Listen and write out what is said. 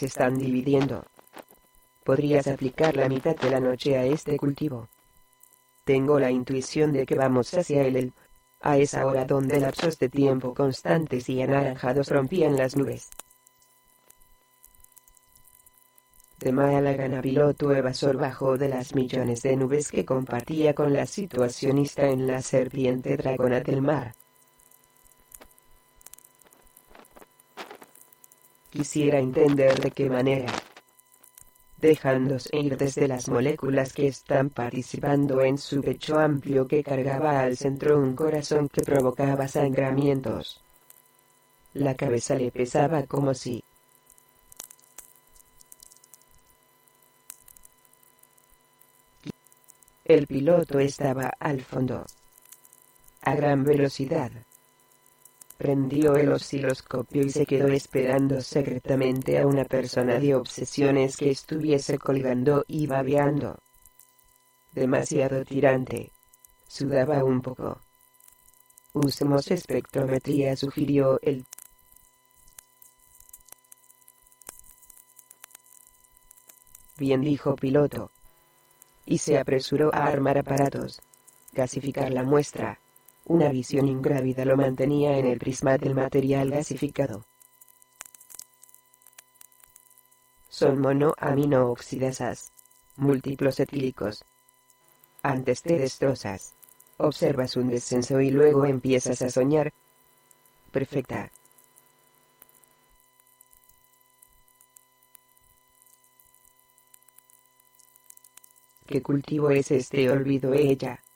se están dividiendo. Podrías aplicar la mitad de la noche a este cultivo. Tengo la intuición de que vamos hacia a esa hora donde lapsos de tiempo constantes y anaranjados rompían las nubes. De mala gana piloto evasor bajó de las millones de nubes que compartía con la situacionista en la serpiente dragona del mar. Quisiera entender de qué manera, dejándose ir desde las moléculas que están participando en su pecho amplio que cargaba al centro un corazón que provocaba sangramientos. La cabeza le pesaba como si el piloto estaba al fondo, a gran velocidad. Prendió el osciloscopio y se quedó esperando secretamente a una persona de obsesiones que estuviese colgando y babeando. Demasiado tirante. Sudaba un poco. Usemos espectrometría, sugirió él. Bien, dijo piloto. Y se apresuró a armar aparatos. Gasificar la muestra. Una visión ingrávida lo mantenía en el prisma del material gasificado. Son monoaminooxidasas. Múltiplos etílicos. Antes te destrozas. Observas un descenso y luego empiezas a soñar. Perfecta. ¿Qué cultivo es este? Olvidó ella.